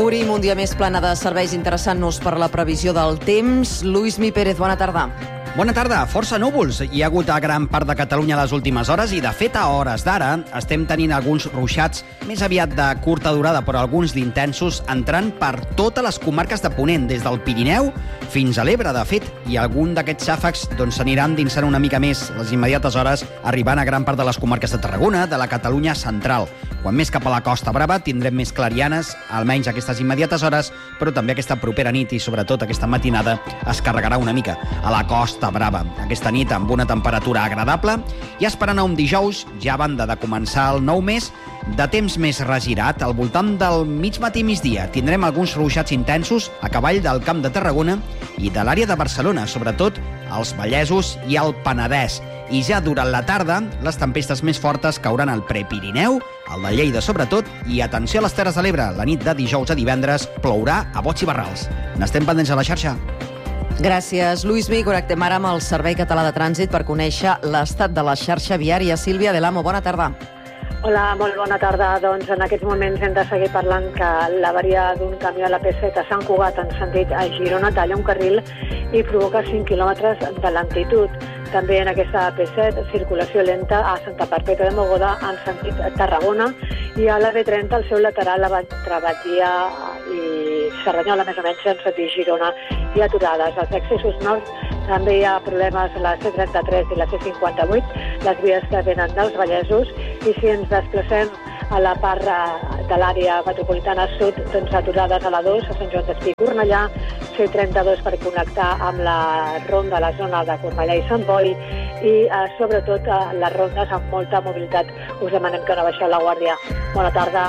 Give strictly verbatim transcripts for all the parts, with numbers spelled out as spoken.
Obrim un dia més plana de serveis, interessant-nos per la previsió del temps. Lluís Mi Pérez, bona tarda. Bona tarda. Força núvols hi ha hagut a gran part de Catalunya les últimes hores i, de fet, a hores d'ara estem tenint alguns ruixats més aviat de curta durada, però alguns d'intensos, entrant per totes les comarques de Ponent, des del Pirineu fins a l'Ebre, de fet, i algun d'aquests xàfecs doncs, s'aniran dinsant una mica més les immediates hores, arribant a gran part de les comarques de Tarragona, de la Catalunya central. Quan més cap a la Costa Brava tindrem més clarianes, almenys aquestes immediates hores, però també aquesta propera nit i, sobretot, aquesta matinada es carregarà una mica a la Costa Brava. Aquesta nit amb una temperatura agradable i esperant a un dijous, ja a banda de començar el nou mes, de temps més regirat, al voltant del mig matí i migdia. Tindrem alguns ruixats intensos a cavall del Camp de Tarragona i de l'àrea de Barcelona, sobretot als Vallesos i al Penedès. I ja durant la tarda, les tempestes més fortes cauran al Prepirineu, al de Lleida sobretot, i atenció a les Terres de l'Ebre, la nit de dijous a divendres plourà a bots i barrals. N'estem pendents a la xarxa. Gràcies, Lluís Mi. Connectem ara amb el Servei Català de Trànsit per conèixer l'estat de la xarxa viària. Sílvia Del Amo, bona tarda. Hola, molt bona tarda. Doncs en aquests moments hem de seguir parlant que l'avaria d'un camió a la P set a Sant Cugat en sentit a Girona talla un carril i provoca cinc quilòmetres de lentitud. També en aquesta P set, circulació lenta a Santa Perpètua de Mogoda en sentit Tarragona i a la B trenta al seu lateral entre Batllia i Cerdanyola, més o menys en sentit Girona, i aturades. Als accessos nord també hi ha problemes a la C trenta-tres i la C cinquanta-vuit, les vies que venen dels Vallesos, i si ens desplacem a la part de l'àrea metropolitana sud, doncs aturades a la dos, a Sant Joan d'Espí i Cornellà, C trenta-dos per connectar amb la ronda a la zona de Cornellà i Sant Boi, i eh, sobretot eh, les rondes amb molta mobilitat. Us demanem que no baixeu la guàrdia. Bona tarda.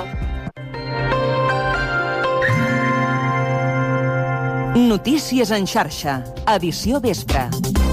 Notícies en xarxa, edició vespre.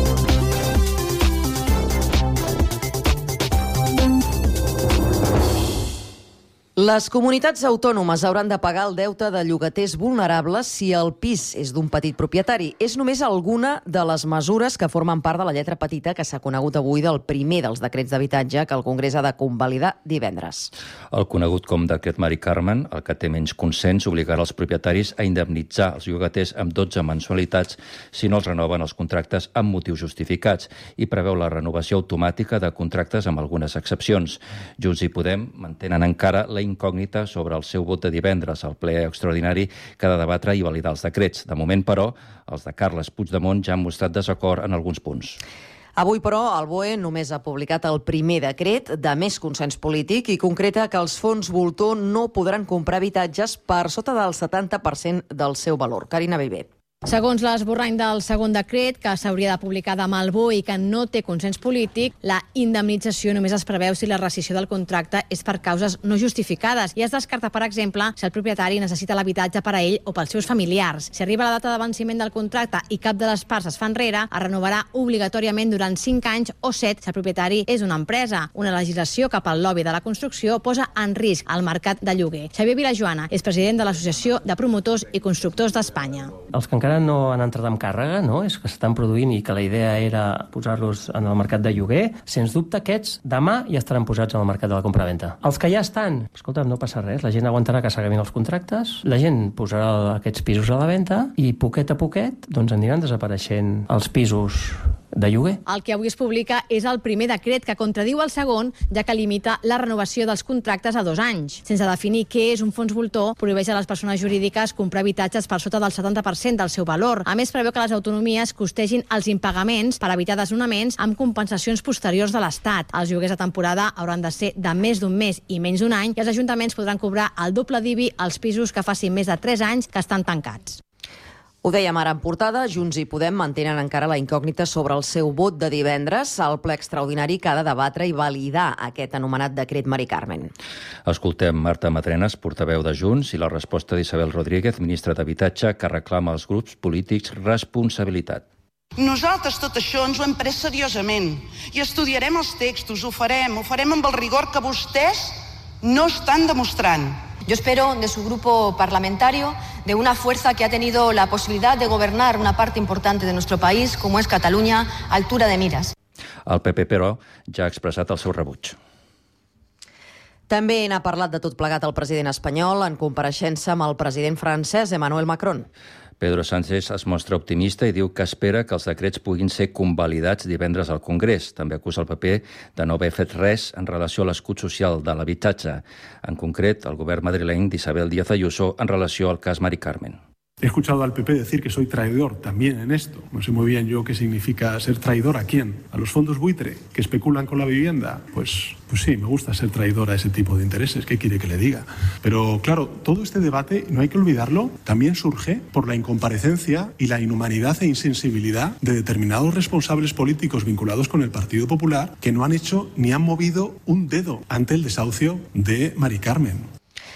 Les comunitats autònomes hauran de pagar el deute de llogaters vulnerables si el pis és d'un petit propietari. És només alguna de les mesures que formen part de la lletra petita que s'ha conegut avui del primer dels decrets d'habitatge que el Congrés ha de convalidar divendres. El conegut com decret Mari Carmen, el que té menys consens, obligarà els propietaris a indemnitzar els llogaters amb dotze mensualitats si no els renoven els contractes amb motius justificats i preveu la renovació automàtica de contractes amb algunes excepcions. Junts i Podem mantenen encara la incògnita sobre el seu vot de divendres al ple extraordinari que ha de debatre i validar els decrets. De moment, però, els de Carles Puigdemont ja han mostrat desacord en alguns punts. Avui, però, el B O E només ha publicat el primer decret de més consens polític i concreta que els fons voltor no podran comprar habitatges per sota del setanta per cent del seu valor. Carina Viver. Segons l'esborrany del segon decret, que s'hauria de publicar demà al B O E i que no té consens polític, la indemnització només es preveu si la rescissió del contracte és per causes no justificades i es descarta, per exemple, si el propietari necessita l'habitatge per a ell o pels seus familiars. Si arriba la data de venciment del contracte i cap de les parts es fa enrere, es renovarà obligatòriament durant cinc anys o set si el propietari és una empresa. Una legislació que pel lobby de la construcció posa en risc el mercat de lloguer. Xavier Vilajoana és president de l'Associació de Promotors i Constructors d'Espanya. Els que encara no han entrat en càrrega, no? És que s'estan produint i que la idea era posar-los en el mercat de lloguer, sens dubte aquests demà ja estaran posats en el mercat de la compraventa. Els que ja estan, escolta, no passa res, la gent aguantarà que s'acabin els contractes, la gent posarà aquests pisos a la venda i poquet a poquet doncs aniran desapareixent els pisos de lloguer. El que avui es publica és el primer decret que contradiu el segon, ja que limita la renovació dels contractes a dos anys. Sense definir què és un fons voltor, prohibeix a les persones jurídiques comprar habitatges per sota del setanta per cent del seu valor. A més, preveu que les autonomies costegin els impagaments per evitar desnonaments amb compensacions posteriors de l'Estat. Els lloguers de temporada hauran de ser de més d'un mes i menys d'un any i els ajuntaments podran cobrar el doble d'I B I als pisos que facin més de tres anys que estan tancats. Ho dèiem ara en portada, Junts i Podem mantenen encara la incògnita sobre el seu vot de divendres al ple extraordinari que ha de debatre i validar aquest anomenat decret Mari Carmen. Escoltem Marta Madrenas, portaveu de Junts, i la resposta d'Isabel Rodríguez, ministra d'Habitatge, que reclama als grups polítics responsabilitat. Nosaltres tot això ens ho hem pres seriosament i estudiarem els textos, ho farem, ho farem amb el rigor que vostès no estan demostrant. Yo espero de su grupo parlamentario, de una fuerza que ha tenido la posibilidad de gobernar una parte importante de nuestro país, como es Cataluña, a altura de miras. El P P, però, ja ha expressat el seu rebuig. També n'ha parlat de tot plegat el president espanyol en compareixença amb el president francès Emmanuel Macron. Pedro Sánchez es mostra optimista i diu que espera que els decrets puguin ser convalidats divendres al Congrés. També acusa el P P de no haver fet res en relació a l'escut social de l'habitatge. En concret, el govern madrileny d'Isabel Díaz Ayuso en relació al cas Mari Carmen. He escuchado al P P decir que soy traidor también en esto. No sé muy bien yo qué significa ser traidor a quién. ¿A los fondos buitre que especulan con la vivienda? Pues, pues sí, me gusta ser traidor a ese tipo de intereses. ¿Qué quiere que le diga? Pero claro, todo este debate, no hay que olvidarlo, también surge por la incomparecencia y la inhumanidad e insensibilidad de determinados responsables políticos vinculados con el Partido Popular que no han hecho ni han movido un dedo ante el desahucio de Mari Carmen.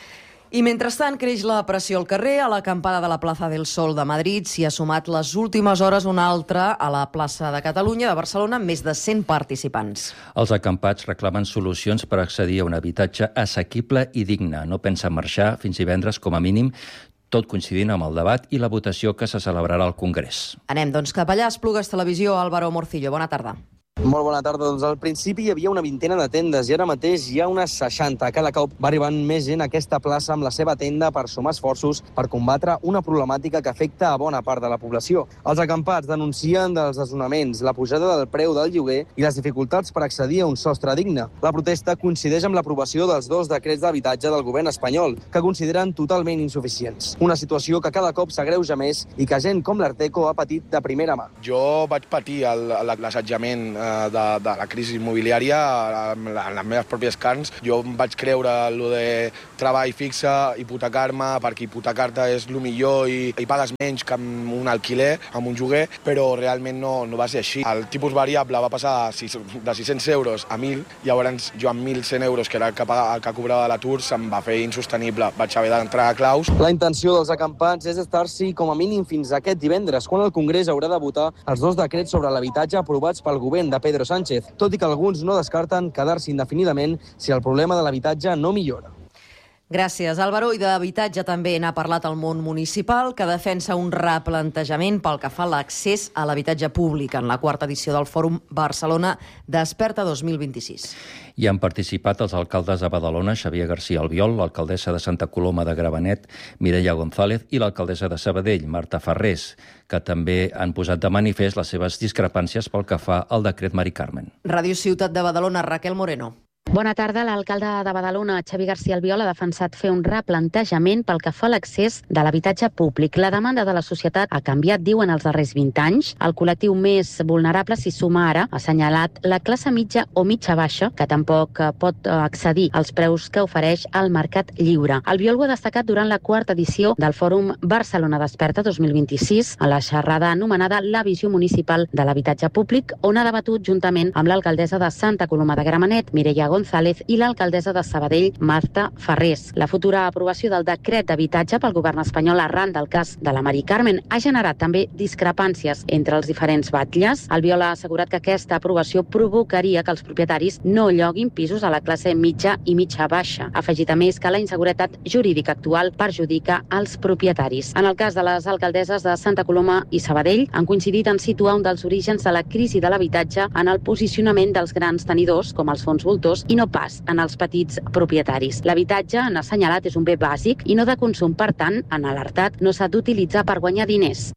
I mentrestant creix la pressió al carrer. A l'acampada de la plaça del Sol de Madrid s'hi ha sumat les últimes hores una altra a la plaça de Catalunya de Barcelona amb més de cent participants. Els acampats reclamen solucions per accedir a un habitatge assequible i digne. No pensen marxar fins divendres com a mínim, tot coincidint amb el debat i la votació que se celebrarà al Congrés. Anem doncs cap allà. Esplugues Televisió, Álvaro Morcillo. Bona tarda. Molt bona tarda. Doncs al principi hi havia una vintena de tendes i ara mateix hi ha unes seixanta. Cada cop va arribant més gent a aquesta plaça amb la seva tenda per sumar esforços per combatre una problemàtica que afecta a bona part de la població. Els acampats denuncien dels desnonaments, la pujada del preu del lloguer i les dificultats per accedir a un sostre digne. La protesta coincideix amb l'aprovació dels dos decrets d'habitatge del govern espanyol, que consideren totalment insuficients. Una situació que cada cop s'agreuja més i que gent com l'Arteco ha patit de primera mà. Jo vaig patir l'assetjament De, de la crisi immobiliària en les meves pròpies carns. Jo em vaig creure el de treball fixe, hipotecar-me, perquè hipotecar-te és el millor i, i pagues menys que amb un alquiler, amb un lloguer, però realment no, no va ser així. El tipus variable va passar de sis-cents euros a mil, llavors jo amb mil cent euros, que era el que, pagava, el que cobrava l'atur, se'm va fer insostenible. Vaig haver d'entrar a claus. La intenció dels acampats és estar-s'hi com a mínim fins aquest divendres, quan el Congrés haurà de votar els dos decrets sobre l'habitatge aprovats pel govern de Pedro Sánchez, tot i que alguns no descarten quedar-se indefinidament si el problema de l'habitatge no millora. Gràcies, Álvaro. I d'habitatge també n'ha parlat el món municipal, que defensa un replantejament pel que fa a l'accés a l'habitatge públic en la quarta edició del Fòrum Barcelona Desperta dos mil vint-i-sis. Hi han participat els alcaldes de Badalona, Xavier García Albiol, l'alcaldessa de Santa Coloma de Gramenet, Mireia González, i l'alcaldessa de Sabadell, Marta Ferrés, que també han posat de manifest les seves discrepàncies pel que fa al decret Mari Carmen. Ràdio Ciutat de Badalona, Raquel Moreno. Bona tarda. L'alcalde de Badalona, Xavi García Albiol, ha defensat fer un replantejament pel que fa a l'accés de l'habitatge públic. La demanda de la societat ha canviat, diuen, els darrers vint anys. El col·lectiu més vulnerable s'hi suma ara, ha assenyalat, la classe mitja o mitja baixa, que tampoc pot accedir als preus que ofereix el mercat lliure. Albiol ho ha destacat durant la quarta edició del Fòrum Barcelona Desperta dos mil vint-i-sis, a la xerrada anomenada La visió municipal de l'habitatge públic, on ha debatut juntament amb l'alcaldessa de Santa Coloma de Gramenet, Mireia González, i l'alcaldessa de Sabadell, Marta Ferrés. La futura aprovació del decret d'habitatge pel govern espanyol arran del cas de la Mari Carmen ha generat també discrepàncies entre els diferents batlles. Albiol ha assegurat que aquesta aprovació provocaria que els propietaris no lloguin pisos a la classe mitja i mitja baixa. Ha afegit a més que la inseguretat jurídica actual perjudica els propietaris. En el cas de les alcaldesses de Santa Coloma i Sabadell, han coincidit en situar un dels orígens de la crisi de l'habitatge en el posicionament dels grans tenidors, com els fons voltors, i no pas en els petits propietaris. L'habitatge, han assenyalat, és un bé bàsic i no de consum. Per tant, han alertat, no s'ha d'utilitzar per guanyar diners.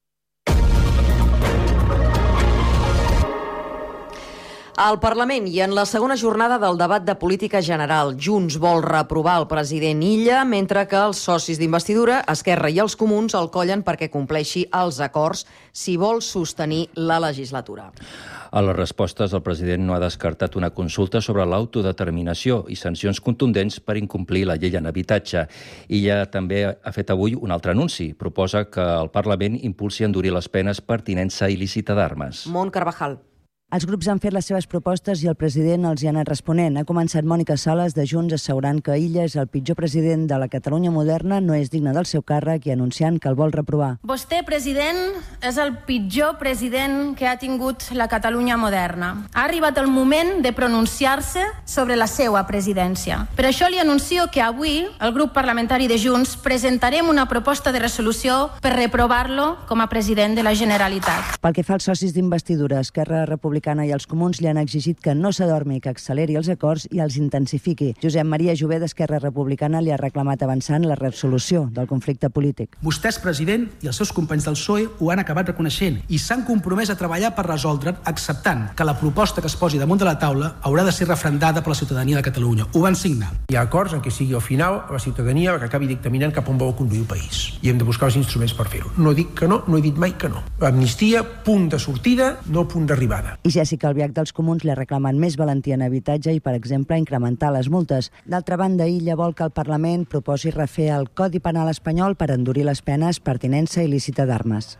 Al Parlament i en la segona jornada del debat de política general, Junts vol reprovar el president Illa, mentre que els socis d'investidura, Esquerra i els Comuns, el collen perquè compleixi els acords si vol sostenir la legislatura. A les respostes, el president no ha descartat una consulta sobre l'autodeterminació i sancions contundents per incomplir la llei en habitatge. Illa també ha fet avui un altre anunci. Proposa que el Parlament impulsi a endurir les penes per tinença il·lícita d'armes. Mont Carvajal. Els grups han fet les seves propostes i el president els hi ha anat responent. Ha començat Mònica Sales, de Junts, assegurant que Illa és el pitjor president de la Catalunya moderna, no és digne del seu càrrec i anunciant que el vol reprovar. Vostè, president, és el pitjor president que ha tingut la Catalunya moderna. Ha arribat el moment de pronunciar-se sobre la seva presidència. Per això li anuncio que avui el grup parlamentari de Junts presentarem una proposta de resolució per reprovar-lo com a president de la Generalitat. Pel que fa als socis d'investidura, Esquerra Republicana Republicana i els Comuns li han exigit que no s'adormi, que acceleri els acords i els intensifiqui. Josep Maria Jové d'Esquerra Republicana li ha reclamat avançar en la resolució del conflicte polític. Vostès, president, i els seus companys del P S O E ho han acabat reconeixent i s'han compromès a treballar per resoldre'n, acceptant que la proposta que es posi damunt de la taula haurà de ser referendada per la ciutadania de Catalunya. Ho van signar. Hi ha acords en què sigui al final la ciutadania que acabi dictaminant cap on vol conduir el país. I hem de buscar els instruments per fer-ho. No dic que no, no he dit mai que no. Amnistia, punt de sortida, no punt d'arribada. I Jessica Albiach dels Comuns li ha reclamat més valentia en habitatge i, per exemple, incrementar les multes. D'altra banda, Illa vol que el Parlament proposi refer el Codi Penal espanyol per endurir les penes per tinença il·lícita d'armes.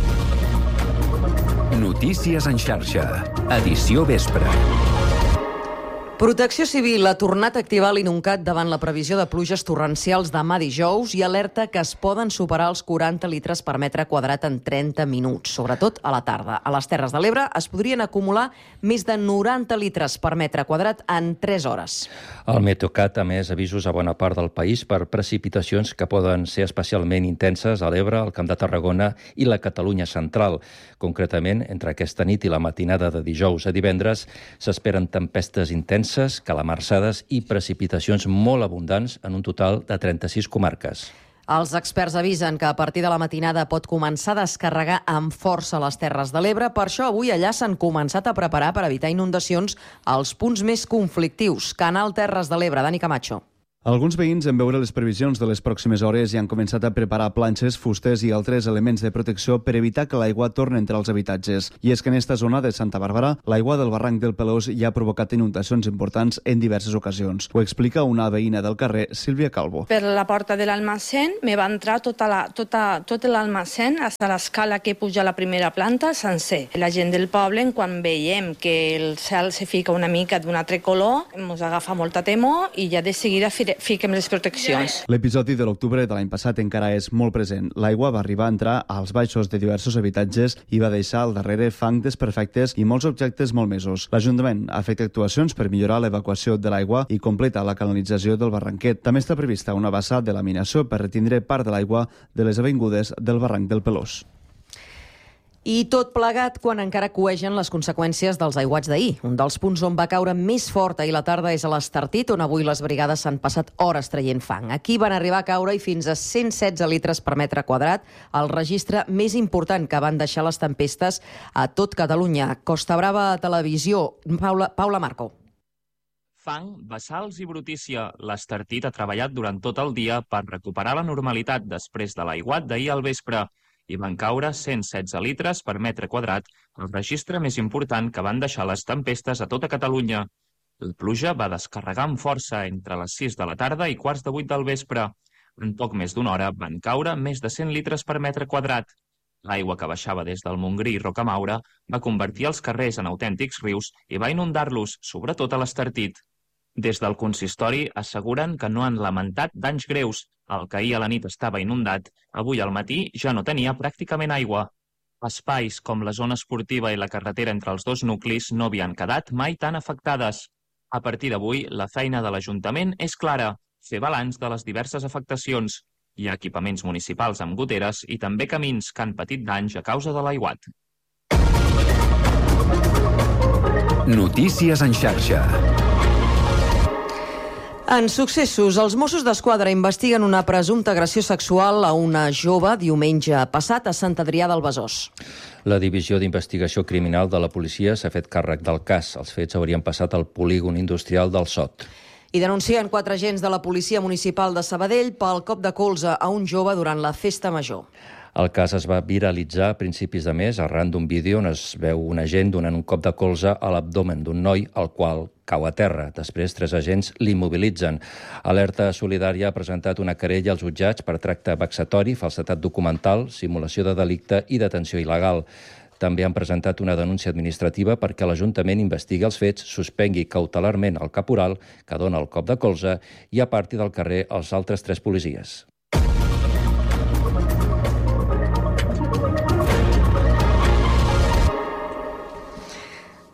Notícies en xarxa. Edició vespre. Protecció Civil ha tornat a activar l'Inuncat davant la previsió de pluges torrencials demà dijous i alerta que es poden superar els quaranta litres per metre quadrat en trenta minuts, sobretot a la tarda. A les Terres de l'Ebre es podrien acumular més de noranta litres per metre quadrat en tres hores. El Meteocat ha emès avisos a bona part del país per precipitacions que poden ser especialment intenses a l'Ebre, al Camp de Tarragona i la Catalunya central. Concretament, entre aquesta nit i la matinada de dijous a divendres s'esperen tempestes intenses, calamarsades i precipitacions molt abundants en un total de trenta-sis comarques. Els experts avisen que a partir de la matinada pot començar a descarregar amb força les Terres de l'Ebre. Per això avui allà s'han començat a preparar per evitar inundacions als punts més conflictius. Canal Terres de l'Ebre, Dani Camacho. Alguns veïns, en veure les previsions de les pròximes hores, ja han començat a preparar planxes, fustes i altres elements de protecció per evitar que l'aigua torni a entrar als habitatges. I és que en esta zona de Santa Bàrbara, l'aigua del barranc del Pelós ja ha provocat inundacions importants en diverses ocasions. Ho explica una veïna del carrer, Sílvia Calvo. Per la porta de l'almacén me va entrar tota la, tota, tot l'almacén fins a l'escala que puja a la primera planta sencer. La gent del poble, quan veiem que el cel se fica una mica d'un altre color, ens agafa molta temor i ja de seguida fiquem les proteccions. L'episodi de l'octubre de l'any passat encara és molt present. L'aigua va arribar a entrar als baixos de diversos habitatges i va deixar al darrere fang desperfectes i molts objectes molt mesos. L'Ajuntament ha fet actuacions per millorar l'evacuació de l'aigua i completa la canalització del barranquet. També està prevista una bassa de laminació per retindre part de l'aigua de les avingudes del barranc del Pelós. I tot plegat quan encara cuegen les conseqüències dels aiguats d'ahir. Un dels punts on va caure més fort ahir la tarda és a l'Estartit, on avui les brigades s'han passat hores traient fang. Aquí van arribar a caure i fins a cent setze litres per metre quadrat, el registre més important que van deixar les tempestes a tot Catalunya. Costa Brava Televisió, Paula, Paula Marco. Fang, bassals i brutícia. L'Estartit ha treballat durant tot el dia per recuperar la normalitat després de l'aiguat d'ahir al vespre. I van caure cent setze litres per metre quadrat, el registre més important que van deixar les tempestes a tota Catalunya. La pluja va descarregar amb força entre les sis de la tarda i quarts de vuit del vespre. En poc més d'una hora van caure més de cent litres per metre quadrat. L'aigua que baixava des del Montgrí i Rocamaura va convertir els carrers en autèntics rius i va inundar-los, sobretot a l'Estartit. Des del consistori asseguren que no han lamentat danys greus. El que ahir a la nit estava inundat, avui al matí ja no tenia pràcticament aigua. Espais com la zona esportiva i la carretera entre els dos nuclis no havien quedat mai tan afectades. A partir d'avui, la feina de l'Ajuntament és clara, fer balanç de les diverses afectacions. Hi ha equipaments municipals amb goteres i també camins que han patit danys a causa de l'aiguat. Notícies en xarxa. En successos, els Mossos d'Esquadra investiguen una presumpta agressió sexual a una jove diumenge passat a Sant Adrià del Besòs. La Divisió d'Investigació Criminal de la policia s'ha fet càrrec del cas. Els fets haurien passat al polígon industrial del Sot. I denuncien quatre agents de la Policia Municipal de Sabadell pel cop de colze a un jove durant la festa major. El cas es va viralitzar a principis de mes arran d'un vídeo on es veu un agent donant un cop de colze a l'abdomen d'un noi, el qual cau a terra. Després, tres agents l'immobilitzen. Alerta Solidària ha presentat una querella als jutjats per tracte vexatori, falsedat documental, simulació de delicte i detenció il·legal. També han presentat una denúncia administrativa perquè l'Ajuntament investigui els fets, suspengui cautelarment el caporal que dona el cop de colze i aparti del carrer els altres tres policies.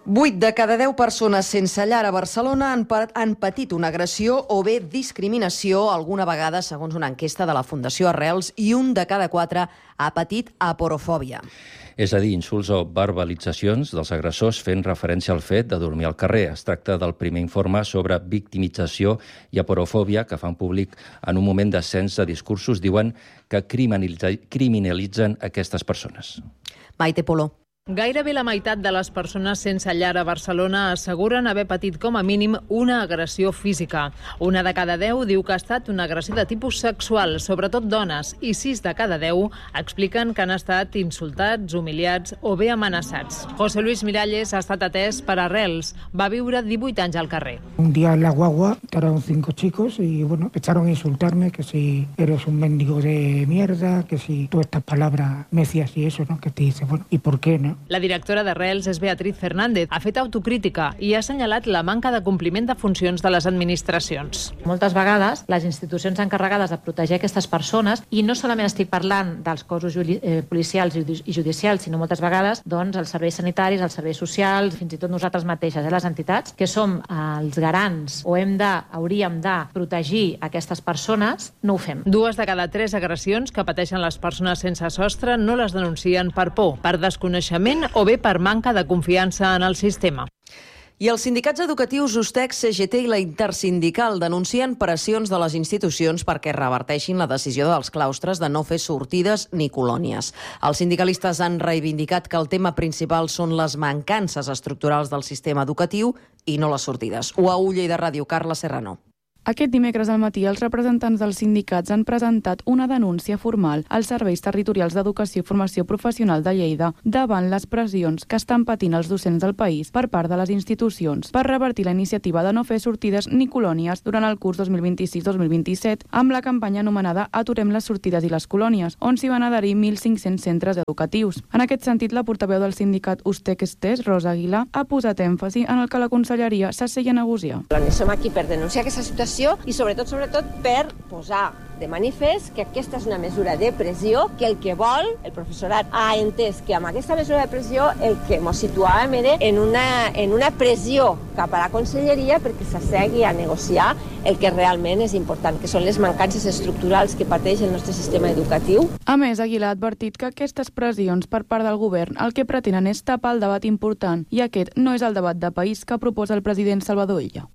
vuit de cada deu persones sense llar a Barcelona han, han patit una agressió o bé discriminació alguna vegada, segons una enquesta de la Fundació Arrels, i un de cada quatre ha patit aporofòbia. És a dir, insults o verbalitzacions dels agressors fent referència al fet de dormir al carrer. Es tracta del primer informe sobre victimització i aporofòbia que fan públic en un moment d'ascens de discursos. Diuen que criminalitzen aquestes persones. Maite Polo. Gairebé la meitat de les persones sense llar a Barcelona asseguren haver patit com a mínim una agressió física. Una de cada deu diu que ha estat una agressió de tipus sexual, sobretot dones, i sis de cada deu expliquen que han estat insultats, humiliats o bé amenaçats. José Luis Miralles ha estat atès per Arrels. Va viure divuit anys al carrer. Un día en la guagua entraron cinco chicos y bueno, empezaron a insultarme que si eres un mendigo de mierda, que si todas estas palabras me decías y eso, ¿no? Que te dice, bueno, ¿y por qué, no? La directora d'Arrels és Beatriz Fernández. Ha fet autocrítica i ha assenyalat la manca de compliment de funcions de les administracions. Moltes vegades les institucions encarregades de protegir aquestes persones, i no solament estic parlant dels cossos policials i judicials, sinó moltes vegades doncs, els serveis sanitaris, els serveis socials, fins i tot nosaltres mateixes, eh, les entitats, que som els garants o hem de, hauríem de protegir aquestes persones, no ho fem. Dues de cada tres agressions que pateixen les persones sense sostre no les denuncien per por, per desconeixement o bé per manca de confiança en el sistema. I els sindicats educatius USTEC, C G T i la Intersindical denuncien pressions de les institucions perquè reverteixin la decisió dels claustres de no fer sortides ni colònies. Els sindicalistes han reivindicat que el tema principal són les mancances estructurals del sistema educatiu i no les sortides. U A U Lleida Ràdio, Carla Serrano. Aquest dimecres al matí, els representants dels sindicats han presentat una denúncia formal als serveis territorials d'educació i formació professional de Lleida davant les pressions que estan patint els docents del país per part de les institucions per revertir la iniciativa de no fer sortides ni colònies durant el curs dos mil vint-i-sis dos mil vint-i-set amb la campanya anomenada Aturem les sortides i les colònies, on s'hi van adherir mil cinc-cents centres educatius. En aquest sentit, la portaveu del sindicat USTEC-Estés, Rosa Aguilar, ha posat èmfasi en el que la conselleria s'assegui a negociar. Som aquí per denunciar aquesta situació i sobretot, sobretot per posar de manifest que aquesta és una mesura de pressió, que el que vol el professorat ha entès que amb aquesta mesura de pressió el que ens situàvem era en una, en una pressió cap a la conselleria perquè s'assegui a negociar el que realment és important, que són les mancances estructurals que pateix el nostre sistema educatiu. A més, Aguilar ha advertit que aquestes pressions per part del govern el que pretenen és tapar el debat important i aquest no és el debat de país que proposa el president Salvador Illa.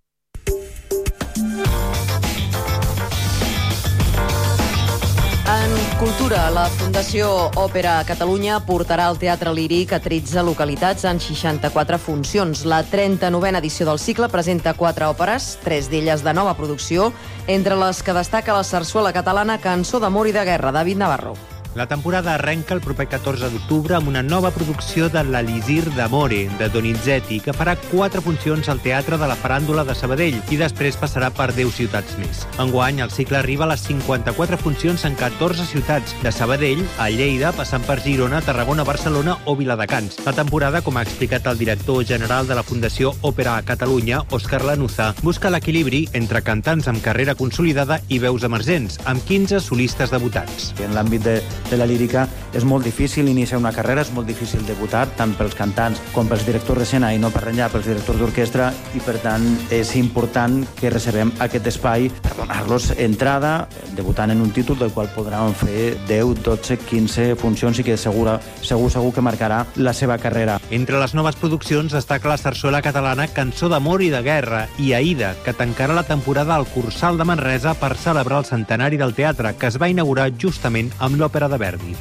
En cultura, la Fundació Òpera Catalunya portarà al Teatre Líric a tretze localitats en seixanta-quatre funcions. La trenta-novena edició del cicle presenta quatre òperes, tres d'elles de nova producció, entre les que destaca la sarsuela catalana Cançó d'amor i de guerra, David Navarro. La temporada arrenca el proper catorze d'octubre amb una nova producció de l'Elisir d'Amore, de Donizetti, que farà quatre funcions al Teatre de la Faràndula de Sabadell i després passarà per deu ciutats més. Enguany, el cicle arriba a les cinquanta-quatre funcions en catorze ciutats, de Sabadell a Lleida, passant per Girona, Tarragona, Barcelona o Viladecans. La temporada, com ha explicat el director general de la Fundació Òpera Catalunya, Òscar Lanuza, busca l'equilibri entre cantants amb carrera consolidada i veus emergents, amb quinze solistes debutats. En l'àmbit de de la lírica és molt difícil iniciar una carrera, és molt difícil debutar, tant pels cantants com pels directors d'escena i no per enllà pels directors d'orquestra, i per tant és important que reservem aquest espai per donar-los entrada, debutant en un títol del qual podran fer deu, dotze, quinze funcions i que segur, segur, segur que marcarà la seva carrera. Entre les noves produccions destaca la sarsuela catalana Cançó d'amor i de guerra i Aida, que tancarà la temporada al Cursal de Manresa per celebrar el centenari del teatre, que es va inaugurar justament amb l'òpera de Verdi.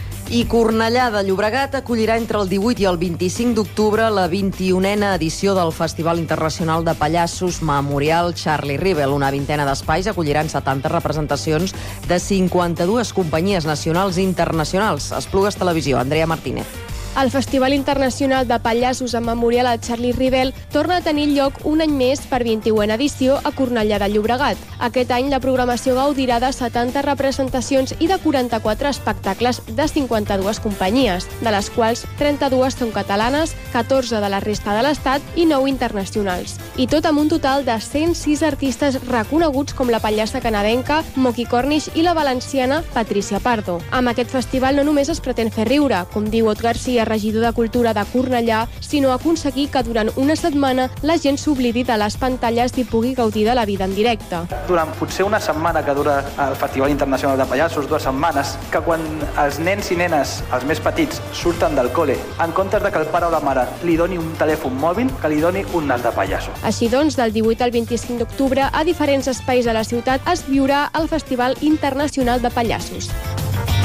I Cornellà de Llobregat acollirà entre el divuit i el vint-i-cinc d'octubre la vint-i-unena edició del Festival Internacional de Pallassos Memorial Charlie Rivel. Una vintena d'espais acolliran setanta representacions de cinquanta-dues companyies nacionals i internacionals. Esplugues Televisió, Andrea Martínez. El Festival Internacional de Pallassos en Memorial a Charlie Rivel torna a tenir lloc un any més per vint-i-unena edició a Cornellà de Llobregat. Aquest any la programació gaudirà de setanta representacions i de quaranta-quatre espectacles de cinquanta-dues companyies, de les quals trenta-dues són catalanes, catorze de la resta de l'Estat i nou internacionals. I tot amb un total de cent sis artistes reconeguts com la pallassa canadenca Moqui Cornish i la valenciana Patricia Pardo. Amb aquest festival no només es pretén fer riure, com diu Ot Garcia, regidor de Cultura de Cornellà, sinó aconseguir que durant una setmana la gent s'oblidi de les pantalles i pugui gaudir de la vida en directe. Durant potser una setmana que dura el Festival Internacional de Pallassos, dues setmanes, que quan els nens i nenes, els més petits, surten del col·le, en comptes de que el pare o la mare li doni un telèfon mòbil, que li doni un nas de pallasso. Així doncs, del divuit al vint-i-cinc d'octubre, a diferents espais de la ciutat es viurà el Festival Internacional de Pallassos.